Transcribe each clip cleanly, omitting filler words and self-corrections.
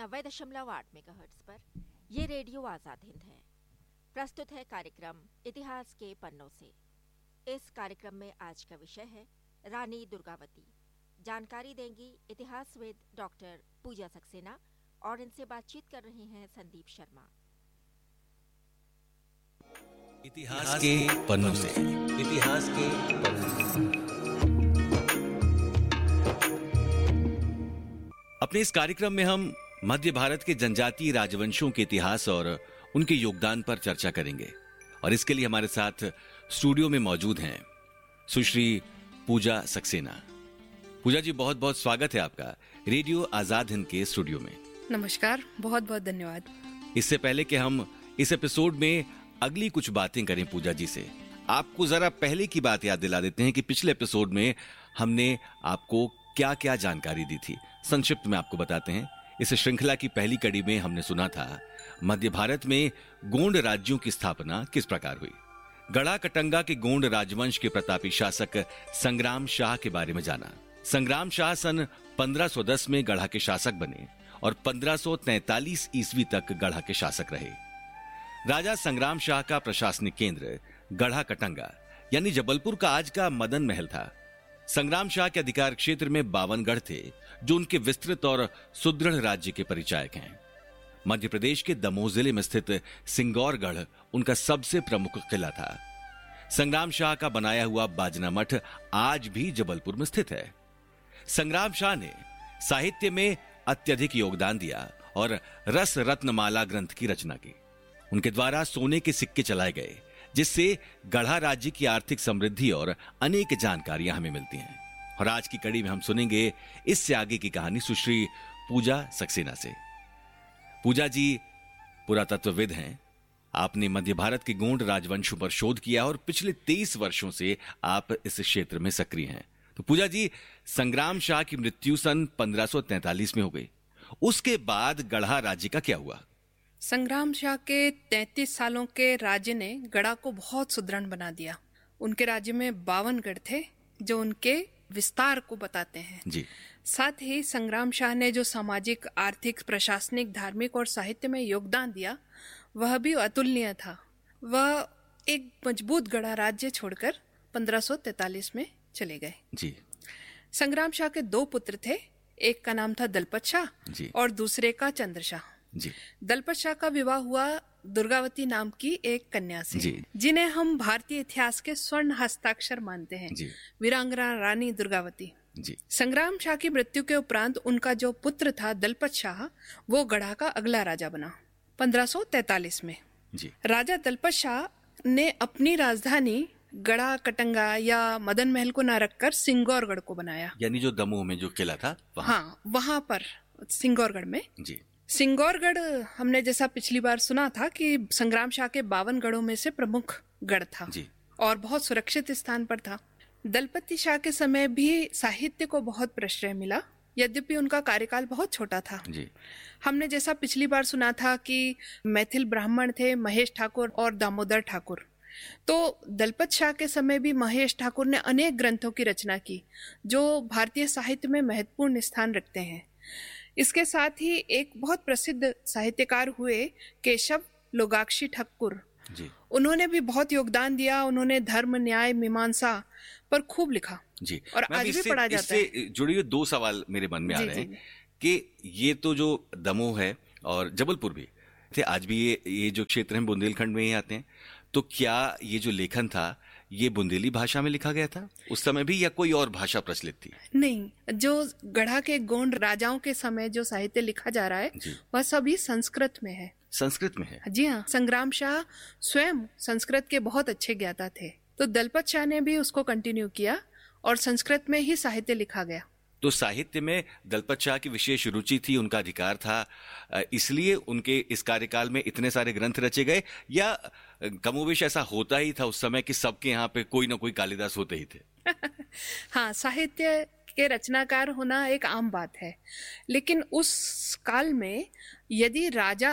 90.8 megahertz पर ये radio Azad Hind है। प्रस्तुत है कार्यक्रम इतिहास के पन्नों से। इस कार्यक्रम में आज का विषय है रानी दुर्गावती। जानकारी देंगी इतिहासविद डॉक्टर पूजा सक्सेना और इनसे बातचीत कर रहे हैं संदीप शर्मा। इतिहास के पन्नों से। इतिहास के पन्नों से। अपने इस कार्यक्रम में हम मध्य भारत के जनजातीय राजवंशों के इतिहास और उनके योगदान पर चर्चा करेंगे और इसके लिए हमारे साथ स्टूडियो में मौजूद हैं सुश्री पूजा सक्सेना। पूजा जी, बहुत बहुत स्वागत है आपका रेडियो आजाद हिंद के स्टूडियो में। नमस्कार, बहुत बहुत धन्यवाद। इससे पहले कि हम इस एपिसोड में अगली कुछ बातें करें पूजा जी से, आपको जरा पहले की बात याद दिला देते हैं कि पिछले एपिसोड में हमने आपको क्या क्या जानकारी दी थी। संक्षिप्त में आपको बताते हैं। इस श्रृंखला की पहली कड़ी में हमने सुना था मध्य भारत में गोंड राज्यों की स्थापना किस प्रकार हुई। गढ़ा कटंगा के गोंड राजवंश के प्रतापी शासक संग्राम शाह के बारे में जाना। संग्राम शाह सन 1510 में गढ़ा के शासक बने और 1543 ईस्वी तक गढ़ा के शासक रहे। राजा संग्राम शाह का प्रशासनिक केंद्र गढ़ा कटंगा यानी जबलपुर का आज का मदन महल था। संग्राम शाह के अधिकार क्षेत्र में 52 गढ़ थे जो उनके विस्तृत और सुदृढ़ राज्य के परिचायक हैं। मध्य प्रदेश के दमोह जिले में स्थित सिंगौरगढ़ उनका सबसे प्रमुख किला था। संग्राम शाह का बनाया हुआ बाजना मठ आज भी जबलपुर में स्थित है। संग्राम शाह ने साहित्य में अत्यधिक योगदान दिया और रस रत्नमाला ग्रंथ की रचना की। उनके द्वारा सोने के सिक्के चलाए गए जिससे गढ़ा राज्य की आर्थिक समृद्धि और अनेक जानकारियां हमें मिलती हैं। और आज की कड़ी में हम सुनेंगे इससे आगे की कहानी सुश्री पूजा सक्सेना से। पूजा जी पुरातत्वविद हैं। आपने मध्य भारत के गोंड राजवंशों पर शोध किया और पिछले 23 वर्षों से आप इस क्षेत्र में सक्रिय हैं। तो पूजा जी, संग्राम शाह की मृत्यु सन 1543 में हो गई। उसके बाद गढ़ा राज्य का क्या हुआ? संग्राम शाह के 33 सालों के राज्य ने गढ़ा को बहुत सुदृढ़ बना दिया। उनके राज्य में 52 गढ़ थे जो उनके विस्तार को बताते हैं जी। साथ ही संग्राम शाह ने जो सामाजिक, आर्थिक, प्रशासनिक, धार्मिक और साहित्य में योगदान दिया वह भी अतुलनीय था। वह एक मजबूत गढ़ा राज्य छोड़कर 1543 में चले गए जी। संग्राम शाह के 2 पुत्र थे। एक का नाम था दलपत शाह और दूसरे का चंद्र शाह जी। दलपत शाह का विवाह हुआ दुर्गावती नाम की एक कन्या से जिन्हें हम भारतीय इतिहास के स्वर्ण हस्ताक्षर मानते हैं, वीरांगना रानी दुर्गावती जी। संग्राम शाह की मृत्यु के उपरांत उनका जो पुत्र था दलपत शाह, वो गढ़ा का अगला राजा बना 1543 में जी। राजा दलपत शाह ने अपनी राजधानी गढ़ा कटंगा या मदन महल को न रखकर सिंगौरगढ़ को बनाया, यानी जो दमोह में जो किला था वहां पर सिंगौरगढ़ में जी। सिंगौरगढ़ हमने जैसा पिछली बार सुना था कि संग्राम शाह के 52 गढ़ों में से प्रमुख गढ़ था जी। और बहुत सुरक्षित स्थान पर था। दलपति शाह के समय भी साहित्य को बहुत प्रश्रय मिला, यद्यपि उनका कार्यकाल बहुत छोटा था जी। हमने जैसा पिछली बार सुना था कि मैथिल ब्राह्मण थे महेश ठाकुर और दामोदर ठाकुर, तो दलपत शाह के समय भी महेश ठाकुर ने अनेक ग्रंथों की रचना की जो भारतीय साहित्य में महत्वपूर्ण स्थान रखते हैं। इसके साथ ही एक बहुत प्रसिद्ध साहित्यकार हुए केशव लोगाक्षी ठाकुर जी। उन्होंने भी बहुत योगदान दिया। उन्होंने धर्म, न्याय, मीमांसा पर खूब लिखा जी। और आज भी पढ़ा जाता है। इससे जुड़े हुए 2 सवाल मेरे मन में आ रहे हैं कि ये तो जो दमोह है और जबलपुर भी थे, आज भी ये जो क्षेत्र है बुंदेलखंड में ही आते हैं, तो क्या ये जो लेखन था ये बुंदेली भाषा में लिखा गया था उस समय भी या कोई और भाषा प्रचलित थी? नहीं, जो गढ़ा के गोंड राजाओं के समय जो साहित्य लिखा जा रहा है वह सभी संस्कृत में है। संस्कृत में है जी हाँ। संग्राम शाह स्वयं संस्कृत के बहुत अच्छे ज्ञाता थे, तो दलपत शाह ने भी उसको कंटिन्यू किया और संस्कृत में ही साहित्य लिखा गया। तो साहित्य में दलपत शाह की विशेष रुचि थी, उनका अधिकार था, इसलिए उनके इस कार्यकाल में इतने सारे ग्रंथ रचे गए, या कमोबेश ऐसा होता ही था उस समय कि सबके यहाँ पे कोई ना कोई कालिदास होते ही थे? हाँ, साहित्य के रचनाकार होना एक आम बात है, लेकिन उस काल में यदि राजा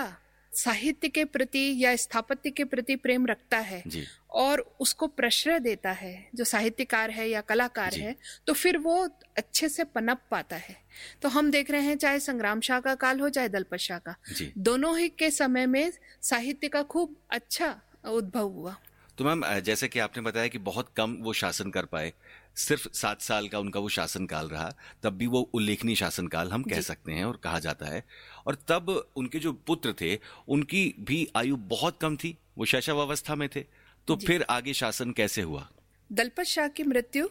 साहित्य के प्रति या स्थापत्य के प्रति प्रेम रखता है और उसको प्रश्रय देता है, जो साहित्यकार है या कलाकार है, तो फिर वो अच्छे से पनप पाता है। तो हम देख रहे हैं चाहे संग्राम शाह का काल हो चाहे दलपत शाह का, दोनों ही के समय में साहित्य का खूब अच्छा उद्भव हुआ। तो मैम, जैसे कि आपने बताया कि बहुत कम वो शासन कर पाए, सिर्फ 7 साल का उनका वो शासनकाल रहा, तब भी वो उल्लेखनीय शासनकाल हम कह सकते हैं और कहा जाता है। और तब उनके जो पुत्र थे उनकी भी आयु बहुत कम थी, वो शैशवावस्था में थे, तो फिर आगे शासन कैसे हुआ? दलपत शाह की मृत्यु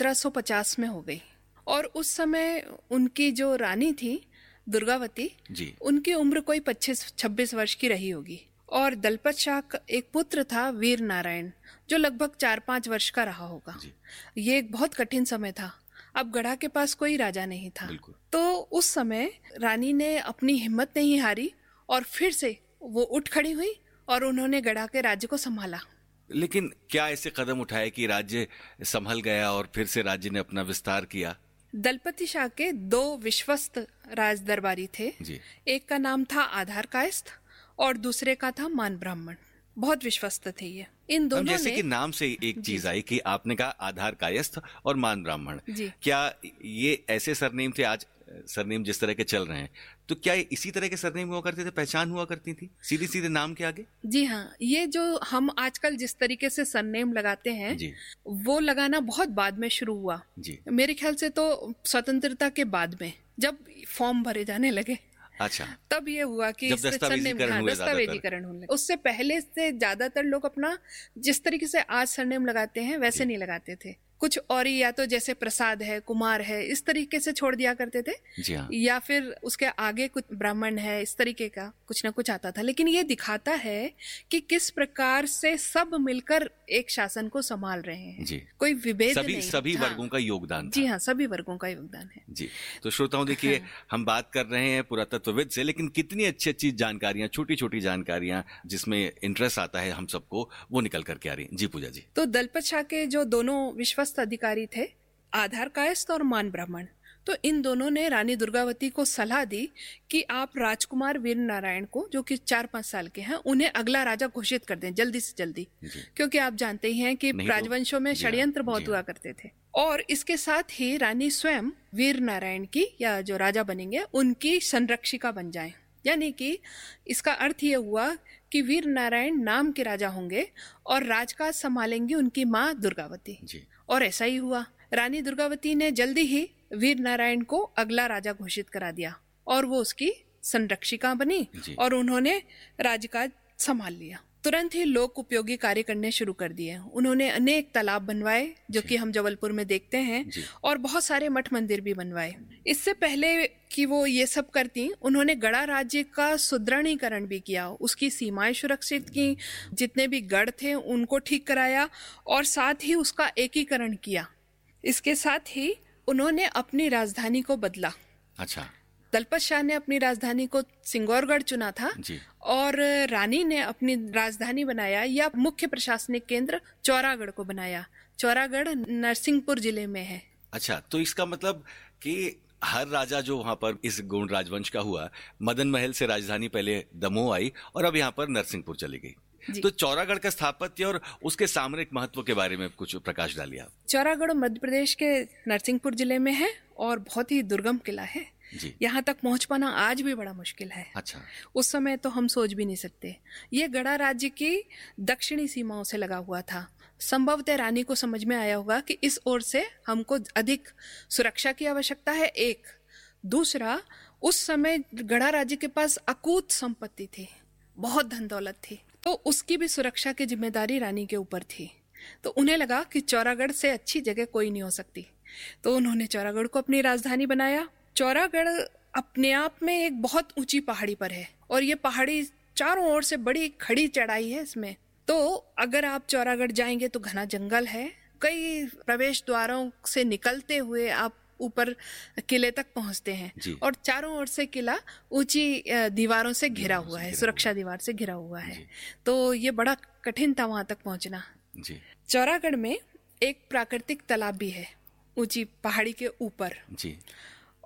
1550 में हो गई और उस समय उनकी जो रानी थी दुर्गावती उनकी उम्र कोई 25-26 वर्ष की रही होगी। और दलपत शाह का एक पुत्र था वीर नारायण, जो लगभग 4-5 वर्ष का रहा होगा। ये एक बहुत कठिन समय था। अब गढ़ा के पास कोई राजा नहीं था, तो उस समय रानी ने अपनी हिम्मत नहीं हारी और फिर से वो उठ खड़ी हुई और उन्होंने गढ़ा के राज्य को संभाला। लेकिन क्या ऐसे कदम उठाए कि राज्य संभल गया और फिर से राज्य ने अपना विस्तार किया? दलपति शाह के 2 विश्वस्त राज दरबारी थे। एक का नाम था आधार कायस्थ और दूसरे का था मान ब्राह्मण। बहुत विश्वस्त थे ये। इन दोनों जैसे कि नाम से एक चीज आई कि आपने कहा आधार कायस्थ और मान ब्राह्मण, क्या ये ऐसे सरनेम थे? आज सरनेम जिस तरह के चल रहे हैं, तो क्या इसी तरह के सरनेम हुआ करते थे, पहचान हुआ करती थी सीधे सीधे नाम के आगे? जी हाँ, ये जो हम आजकल जिस तरीके से सरनेम लगाते हैं वो लगाना बहुत बाद में शुरू हुआ। मेरे ख्याल से तो स्वतंत्रता के बाद में, जब फॉर्म भरे जाने लगे, अच्छा, तब ये हुआ कि दस्तावेजीकरण होने। उससे पहले से ज्यादातर लोग अपना जिस तरीके से आज सरनेम लगाते हैं वैसे नहीं लगाते थे। कुछ और ही या तो जैसे प्रसाद है, कुमार है, इस तरीके से छोड़ दिया करते थे, या फिर उसके आगे कुछ ब्राह्मण है, इस तरीके का कुछ ना कुछ आता था। लेकिन ये दिखाता है कि किस प्रकार से सब मिलकर एक शासन को संभाल रहे हैं, कोई विभेद नहीं, सभी वर्गों का योगदान था। जी हाँ, सभी वर्गों का योगदान है जी। तो श्रोताओं देखिए, हम बात कर रहे हैं पुरातत्वविद से, लेकिन कितनी अच्छी अच्छी जानकारियां, छोटी छोटी जानकारियां जिसमें इंटरेस्ट आता है हम सबको, वो निकल करके आ रही हैं। जी पूजा जी। तो दलपत शाह के जो दोनों विश्वस्त अधिकारी थे, आधार कायस्थ और मान ब्राह्मण, तो इन दोनों ने रानी दुर्गावती को सलाह दी कि आप राजकुमार वीर नारायण को, जो कि 4-5 साल के हैं, उन्हें अगला राजा घोषित कर दें जल्दी से जल्दी, क्योंकि आप जानते ही हैं कि राजवंशों में षड्यंत्र बहुत हुआ करते थे। और इसके साथ ही रानी स्वयं वीर नारायण की, या जो राजा बनेंगे, उनकी संरक्षिका बन जाएं। यानी कि इसका अर्थ ये हुआ कि वीर नारायण नाम के राजा होंगे और राजकाज संभालेंगी उनकी माँ दुर्गावती। और ऐसा ही हुआ। रानी दुर्गावती ने जल्दी ही वीर नारायण को अगला राजा घोषित करा दिया और वो उसकी संरक्षिका बनी और उन्होंने राजकाज संभाल लिया। तुरंत ही लोक उपयोगी कार्य करने शुरू कर दिए। उन्होंने अनेक तालाब बनवाए, जो कि हम जबलपुर में देखते हैं, और बहुत सारे मठ मंदिर भी बनवाए। इससे पहले कि वो ये सब करती, उन्होंने गढ़ा राज्य का सुदृढ़ीकरण भी किया, उसकी सीमाएं सुरक्षित की, जितने भी गढ़ थे उनको ठीक कराया और साथ ही उसका एकीकरण किया। इसके साथ ही उन्होंने अपनी राजधानी को बदला। अच्छा। दलपत शाह ने अपनी राजधानी को सिंगौरगढ़ चुना था और रानी ने अपनी राजधानी बनाया या मुख्य प्रशासनिक केंद्र चौरागढ़ को बनाया। चौरागढ़ नरसिंहपुर जिले में है। अच्छा, तो इसका मतलब कि हर राजा जो वहां पर इस गोंड राजवंश का हुआ, मदन महल से राजधानी पहले दमोह आई और अब यहाँ पर नरसिंहपुर चली गई। तो चौरागढ़ का स्थापत्य और उसके सामरिक महत्व के बारे में कुछ प्रकाश डालिए आप। चौरागढ़ मध्य प्रदेश के नरसिंहपुर जिले में है और बहुत ही दुर्गम किला है। यहाँ तक पहुंच पाना आज भी बड़ा मुश्किल है। अच्छा। उस समय तो हम सोच भी नहीं सकते। ये गढ़ा राज्य की दक्षिणी सीमाओं से लगा हुआ था। संभवतः रानी को समझ में आया होगा कि इस ओर से हमको अधिक सुरक्षा की आवश्यकता है, एक। दूसरा, उस समय गढ़ा राज्य के पास अकूत संपत्ति थी, बहुत धन दौलत थी, तो उसकी भी सुरक्षा की जिम्मेदारी रानी के ऊपर थी। तो उन्हें लगा कि चौरागढ़ से अच्छी जगह कोई नहीं हो सकती, तो उन्होंने चौरागढ़ को अपनी राजधानी बनाया। चौरागढ़ अपने आप में एक बहुत ऊंची पहाड़ी पर है और ये पहाड़ी चारों ओर से बड़ी खड़ी चढ़ाई है इसमें। तो अगर आप चौरागढ़ जाएंगे तो घना जंगल है, कई प्रवेश द्वारों से निकलते हुए आप ऊपर किले तक पहुंचते हैं और चारों ओर से किला ऊंची दीवारों से घिरा हुआ है, सुरक्षा दीवार से घिरा हुआ है। तो ये बड़ा कठिन था वहां तक पहुंचना। चौरागढ़ में एक प्राकृतिक तालाब भी है ऊंची पहाड़ी के ऊपर,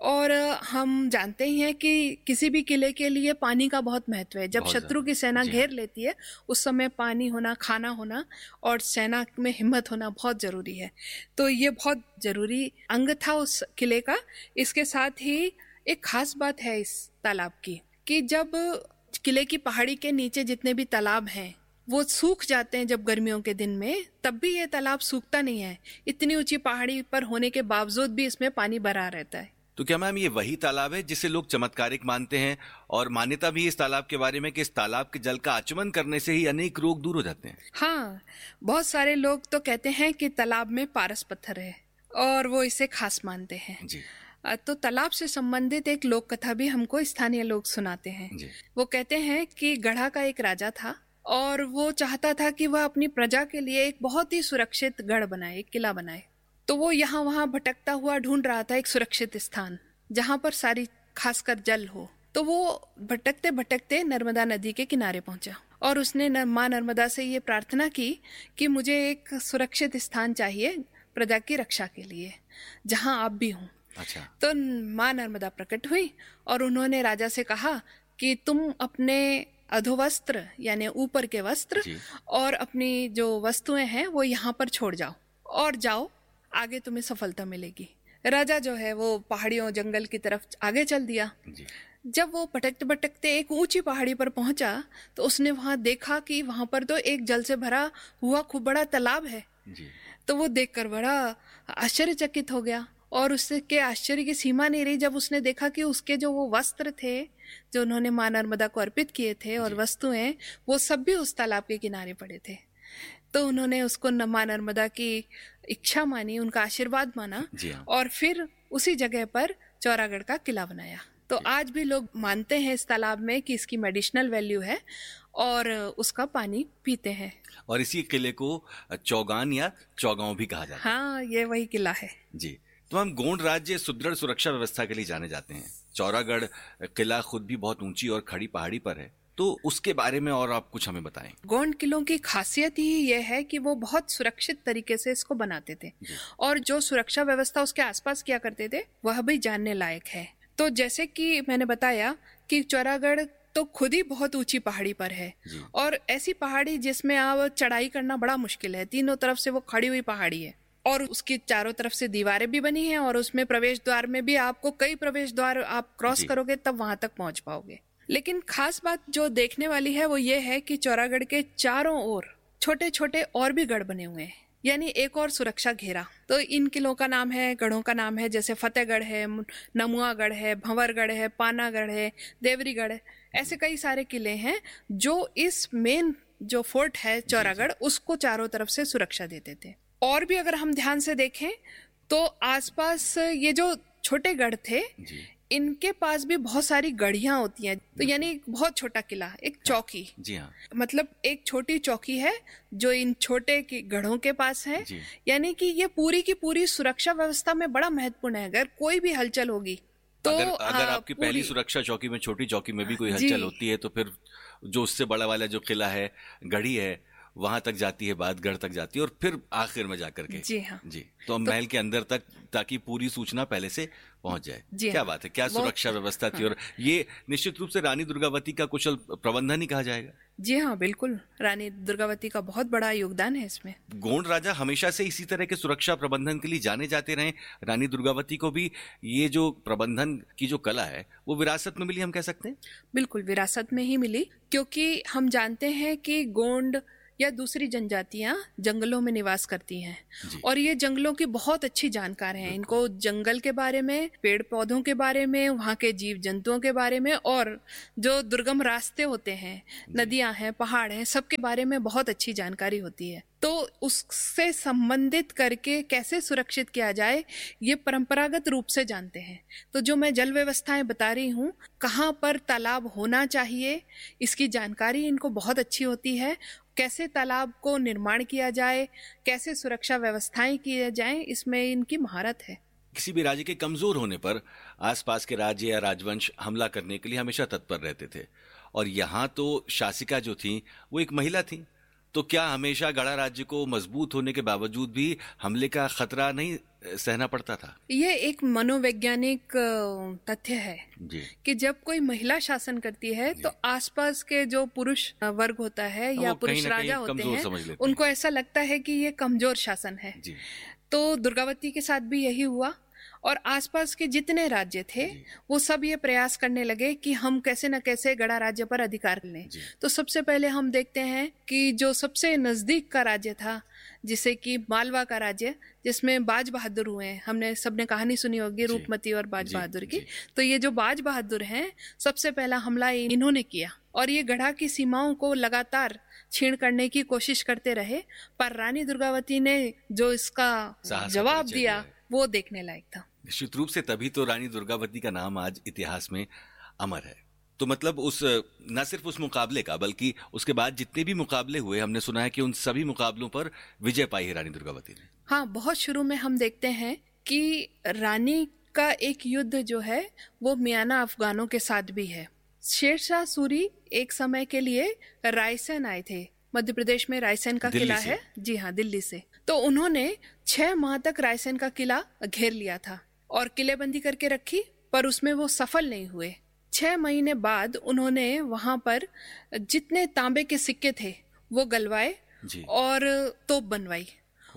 और हम जानते ही हैं कि किसी भी किले के लिए पानी का बहुत महत्व है। जब शत्रु की सेना घेर लेती है उस समय पानी होना, खाना होना और सेना में हिम्मत होना बहुत ज़रूरी है। तो ये बहुत ज़रूरी अंग था उस किले का। इसके साथ ही एक खास बात है इस तालाब की कि जब किले की पहाड़ी के नीचे जितने भी तालाब हैं वो सूख जाते हैं जब गर्मियों के दिन में, तब भी ये तालाब सूखता नहीं है। इतनी ऊंची पहाड़ी पर होने के बावजूद भी इसमें पानी भरा रहता है। तो क्या मैम ये वही तालाब है जिसे लोग चमत्कारिक मानते हैं, और मान्यता भी इस तालाब के बारे में कि इस तालाब के जल का आचमन करने से ही अनेक रोग दूर हो जाते हैं? हाँ, बहुत सारे लोग तो कहते हैं कि तालाब में पारस पत्थर है और वो इसे खास मानते हैं जी। तो तालाब से संबंधित एक लोक कथा भी हमको स्थानीय लोग सुनाते हैं जी। वो कहते हैं कि गढ़ा का एक राजा था और वो चाहता था कि वह अपनी प्रजा के लिए एक बहुत ही सुरक्षित गढ़ बनाए, एक किला बनाए। तो वो यहाँ वहाँ भटकता हुआ ढूंढ रहा था एक सुरक्षित स्थान जहाँ पर सारी खासकर जल हो। तो वो भटकते भटकते नर्मदा नदी के किनारे पहुंचा और उसने माँ नर्मदा से ये प्रार्थना की कि मुझे एक सुरक्षित स्थान चाहिए प्रजा की रक्षा के लिए जहाँ आप भी हों। अच्छा। तो माँ नर्मदा प्रकट हुई और उन्होंने राजा से कहा कि तुम अपने अधोवस्त्र यानी ऊपर के वस्त्र और अपनी जो वस्तुएं हैं वो यहाँ पर छोड़ जाओ और जाओ, आगे तुम्हें सफलता मिलेगी। राजा जो है वो पहाड़ियों जंगल की तरफ आगे चल दिया जी। जब वो भटकते भटकते एक ऊंची पहाड़ी पर पहुंचा तो उसने वहां देखा कि वहां पर तो एक जल से भरा हुआ खूब बड़ा तालाब है जी। तो वो देखकर बड़ा आश्चर्यचकित हो गया और उसके आश्चर्य की सीमा नहीं रही जब उसने देखा कि उसके जो वो वस्त्र थे जो उन्होंने माँ नर्मदा को अर्पित किए थे और वस्तुएं वो सब भी उस तालाब के किनारे पड़े थे। तो उन्होंने उसको माँ नर्मदा की इच्छा मानी, उनका आशीर्वाद माना और फिर उसी जगह पर चौरागढ़ का किला बनाया। तो आज भी लोग मानते हैं इस तालाब में कि इसकी मेडिसिनल वैल्यू है और उसका पानी पीते हैं। और इसी किले को चौगान या चौगांव भी कहा जाता है। हाँ, ये वही किला है जी। तो हम गोंड राज्य सुदृढ़ सुरक्षा व्यवस्था के लिए जाने जाते हैं। चौरागढ़ किला खुद भी बहुत ऊंची और खड़ी पहाड़ी पर है, तो उसके बारे में और आप कुछ हमें बताएं। गोंड किलों की खासियत ही यह है कि वो बहुत सुरक्षित तरीके से इसको बनाते थे और जो सुरक्षा व्यवस्था उसके आसपास किया करते थे वह भी जानने लायक है। तो जैसे कि मैंने बताया कि चौरागढ़ तो खुद ही बहुत ऊंची पहाड़ी पर है और ऐसी पहाड़ी जिसमें आप चढ़ाई करना बड़ा मुश्किल है। तीनों तरफ से वो खड़ी हुई पहाड़ी है और उसकी चारों तरफ से दीवारें भी बनी हैं और उसमें प्रवेश द्वार में भी आपको कई प्रवेश द्वार आप क्रॉस करोगे तब वहां तक पहुंच पाओगे। लेकिन खास बात जो देखने वाली है वो ये है कि चौरागढ़ के चारों ओर छोटे छोटे और भी गढ़ बने हुए हैं, यानी एक और सुरक्षा घेरा। तो इन किलों का नाम है, गढ़ों का नाम है, जैसे फतेहगढ़ है, नमुआगढ़ है, भंवरगढ़ है, पानागढ़ है, देवरीगढ़ है। ऐसे कई सारे किले हैं जो इस मेन जो फोर्ट है चौरागढ़ उसको चारों तरफ से सुरक्षा देते थे। और भी अगर हम ध्यान से देखें तो आसपास ये जो छोटे गढ़ थे इनके पास भी बहुत सारी गढ़ियां होती हैं। तो यानी बहुत छोटा किला, एक चौकी जी हाँ, मतलब एक छोटी चौकी है जो इन छोटे गढ़ों के पास है। यानी कि ये पूरी की पूरी सुरक्षा व्यवस्था में बड़ा महत्वपूर्ण है। अगर कोई भी हलचल होगी तो अगर आपकी पहली सुरक्षा चौकी में छोटी चौकी में भी कोई हलचल होती है तो फिर जो उससे बड़ा वाला जो किला है, गढ़ी है, वहां तक जाती है, बात गढ़ तक जाती है और फिर आखिर में जाकर के जी हाँ जी तो महल के अंदर तक, ताकि पूरी सूचना पहले से पहुंच जाए। क्या हाँ। बात है, क्या सुरक्षा व्यवस्था थी। और ये निश्चित रूप से रानी दुर्गावती का कुशल प्रबंधन ही कहा जाएगा। जी हाँ, बिल्कुल, रानी दुर्गावती का बहुत बड़ा योगदान है इसमें। गोंड राजा हमेशा से इसी तरह के सुरक्षा प्रबंधन के लिए जाने जाते रहे। रानी दुर्गावती को भी ये जो प्रबंधन की जो कला है वो विरासत में मिली, हम कह सकते हैं। बिल्कुल विरासत में ही मिली, क्योंकि हम जानते हैं कि गोंड या दूसरी जनजातियां जंगलों में निवास करती हैं और ये जंगलों की बहुत अच्छी जानकार हैं। इनको जंगल के बारे में, पेड़ पौधों के बारे में, वहाँ के जीव जंतुओं के बारे में और जो दुर्गम रास्ते होते हैं, नदियां हैं, पहाड़ हैं, सबके बारे में बहुत अच्छी जानकारी होती है। तो उससे संबंधित करके कैसे सुरक्षित किया जाए ये परंपरागत रूप से जानते हैं। तो जो मैं जल व्यवस्थाएं बता रही हूँ, कहाँ पर तालाब होना चाहिए इसकी जानकारी इनको बहुत अच्छी होती है। कैसे तालाब को निर्माण किया जाए, कैसे सुरक्षा व्यवस्थाएं की जाएं, इसमें इनकी महारत है। किसी भी राज्य के कमजोर होने पर आसपास के राज्य या राजवंश हमला करने के लिए हमेशा तत्पर रहते थे और यहाँ तो शासिका जो थी वो एक महिला थी, तो क्या हमेशा गढ़ा राज्य को मजबूत होने के बावजूद भी हमले का खतरा नहीं सहना पड़ता था? ये एक मनोवैज्ञानिक तथ्य है जी। कि जब कोई महिला शासन करती है तो आसपास के जो पुरुष वर्ग होता है या पुरुष राजा होते हैं उनको ऐसा लगता है कि ये कमजोर शासन है जी। तो दुर्गावती के साथ भी यही हुआ और आसपास के जितने राज्य थे वो सब ये प्रयास करने लगे कि हम कैसे न कैसे गढ़ा राज्य पर अधिकार लें। तो सबसे पहले हम देखते हैं कि जो सबसे नजदीक का राज्य था, जिसे कि मालवा का राज्य, जिसमें बाज बहादुर हुए हैं, हमने सबने कहानी सुनी होगी रूपमती और बाज बहादुर की। तो ये जो बाज बहादुर हैं, सबसे पहला हमला इन्होंने किया और ये गढ़ा की सीमाओं को लगातार छीन करने की कोशिश करते रहे, पर रानी दुर्गावती ने जो इसका जवाब दिया वो देखने लायक था। निश्चित रूप से तभी तो रानी दुर्गावती का नाम आज इतिहास में अमर है। तो मतलब उस न सिर्फ उस मुकाबले का बल्कि उसके बाद जितने भी मुकाबले हुए, हमने सुना है कि उन सभी मुकाबलों पर विजय पाई है रानी दुर्गावती ने। हाँ, बहुत शुरू में हम देखते हैं कि रानी का एक युद्ध जो है वो मियाना अफगानों के साथ भी है। शेरशाह सूरी एक समय के लिए रायसेन आए थे, मध्य प्रदेश में रायसेन का किला है जी हाँ, दिल्ली से। तो उन्होंने 6 माह तक रायसेन का किला घेर लिया था और किलेबंदी करके रखी, पर उसमें वो सफल नहीं हुए। 6 महीने बाद उन्होंने वहां पर जितने तांबे के सिक्के थे वो गलवाए और तोप बनवाई।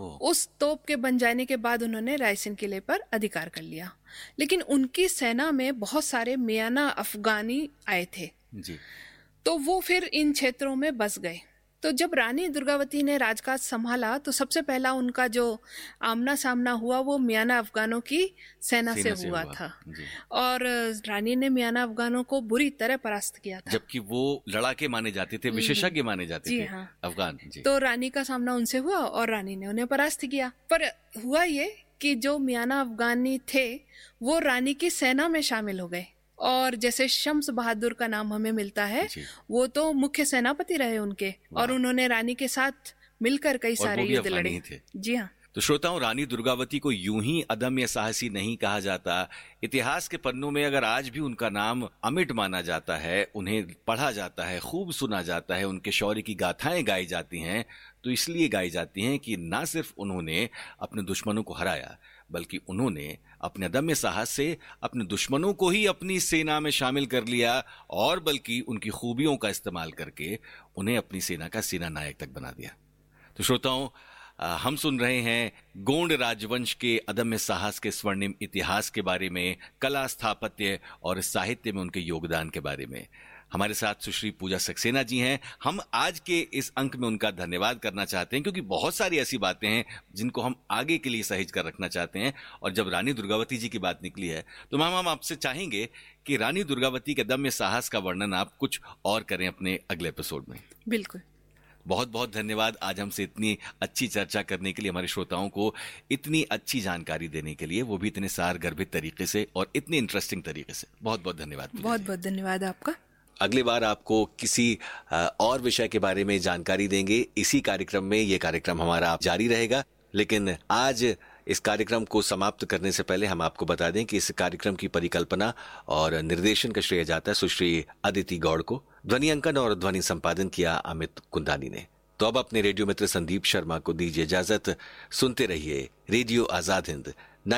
उस तोप के बन जाने के बाद उन्होंने रायसेन किले पर अधिकार कर लिया। लेकिन उनकी सेना में बहुत सारे मियाना अफगानी आए थे जी। तो वो फिर इन क्षेत्रों में बस गए। तो जब रानी दुर्गावती ने राजकाज संभाला तो सबसे पहला उनका जो आमना सामना हुआ वो मियाना अफगानों की सेना से हुआ था और रानी ने मियाना अफगानों को बुरी तरह परास्त किया था, जबकि वो लड़ाके माने जाते थे, विशेषज्ञ माने जाते थे हाँ। अफगान जी। तो रानी का सामना उनसे हुआ और रानी ने उन्हें परास्त किया। पर हुआ ये कि जो मियाना अफगानी थे वो रानी की सेना में शामिल हो गए और जैसे शम्स बहादुर का नाम हमें मिलता है, वो तो मुख्य सेनापति रहे उनके और उन्होंने रानी के साथ मिलकर कई सारे युद्ध लड़े थे जी हाँ। तो श्रोताओं, रानी दुर्गावती को यूं ही अदम्य साहसी नहीं कहा जाता। इतिहास के पन्नों में अगर आज भी उनका नाम अमिट माना जाता है, उन्हें पढ़ा जाता है, खूब सुना जाता है, उनके शौर्य की गाथाएं गाई जाती हैं, तो इसलिए गाई जाती हैं कि ना सिर्फ उन्होंने अपने दुश्मनों को हराया बल्कि उन्होंने अपने अदम्य साहस से अपने दुश्मनों को ही अपनी सेना में शामिल कर लिया और बल्कि उनकी खूबियों का इस्तेमाल करके उन्हें अपनी सेना का सेना नायक तक बना दिया। तो श्रोताओं, हम सुन रहे हैं गोंड राजवंश के अदम्य साहस के स्वर्णिम इतिहास के बारे में, कला, स्थापत्य और साहित्य में उनके योगदान के बारे में। हमारे साथ सुश्री पूजा सक्सेना जी हैं। हम आज के इस अंक में उनका धन्यवाद करना चाहते हैं क्योंकि बहुत सारी ऐसी बातें हैं जिनको हम आगे के लिए सहेज कर रखना चाहते हैं। और जब रानी दुर्गावती जी की बात निकली है तो मैम, हम आपसे चाहेंगे कि रानी दुर्गावती के दम्य साहस का वर्णन आप कुछ और करें अपने अगले एपिसोड में। बिल्कुल। बहुत बहुत धन्यवाद आज हमसे इतनी अच्छी चर्चा करने के लिए, हमारे श्रोताओं को इतनी अच्छी जानकारी देने के लिए, वो भी इतने सारगर्भित तरीके से और इतनी इंटरेस्टिंग तरीके से। बहुत बहुत धन्यवाद। बहुत बहुत धन्यवाद आपका। अगली बार आपको किसी और विषय के बारे में जानकारी देंगे इसी कार्यक्रम में। ये कार्यक्रम हमारा जारी रहेगा, लेकिन आज इस कार्यक्रम को समाप्त करने से पहले हम आपको बता दें कि इस कार्यक्रम की परिकल्पना और निर्देशन का श्रेय जाता है सुश्री अदिति गौड़ को। ध्वनि अंकन और ध्वनि संपादन किया अमित कुंदानी ने। तो अब अपने रेडियो मित्र संदीप शर्मा को दीजिए इजाजत। सुनते रहिए रेडियो आजाद हिंद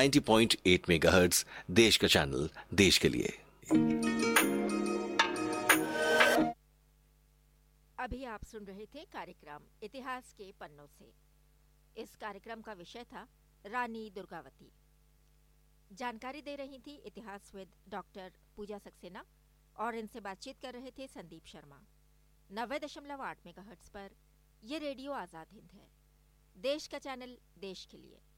90.8 मेगाहर्ट्ज, देश का चैनल, देश के लिए। अभी आप सुन रहे थे कार्यक्रम इतिहास के पन्नों से। इस कार्यक्रम का विषय था रानी दुर्गावती। जानकारी दे रही थी इतिहासविद डॉक्टर पूजा सक्सेना और इनसे बातचीत कर रहे थे संदीप शर्मा। 90.8 मेगाहर्ट्ज पर यह रेडियो आजाद हिंद है, देश का चैनल, देश के लिए।